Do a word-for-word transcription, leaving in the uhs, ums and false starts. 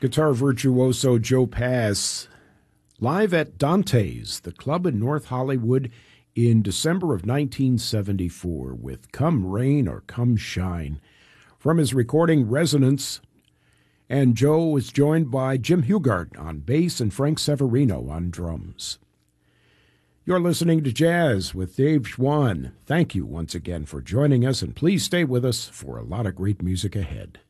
Guitar virtuoso Joe Pass, live at Dante's, the club in North Hollywood, in December of nineteen seventy-four, with Come Rain or Come Shine, from his recording Resonance. And Joe was joined by Jim Hugart on bass and Frank Severino on drums. You're listening to Jazz with Dave Schwann. Thank you once again for joining us, and please stay with us for a lot of great music ahead.